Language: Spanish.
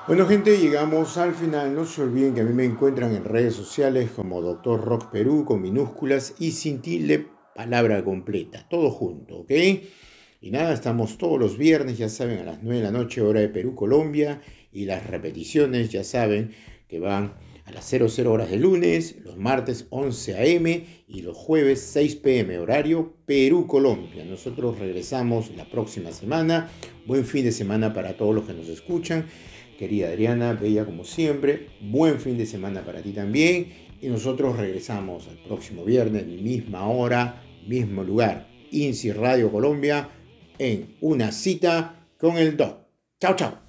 Bueno, gente, llegamos al final. No se olviden que a mí me encuentran en redes sociales como Doctor Rock Perú con minúsculas y sin tilde, palabra completa, todo junto, ¿ok? Y nada, estamos todos los viernes, ya saben, a las 9 de la noche, hora de Perú, Colombia, y las repeticiones, ya saben, que van a las 00 horas de lunes, los martes 11 a.m. y los jueves 6 p.m. horario Perú, Colombia. Nosotros regresamos la próxima semana. Buen fin de semana para todos los que nos escuchan. Querida Adriana, bella como siempre, buen fin de semana para ti también. Y nosotros regresamos el próximo viernes, misma hora, mismo lugar. INSI Radio Colombia en una cita con el Doc. Chao, chao.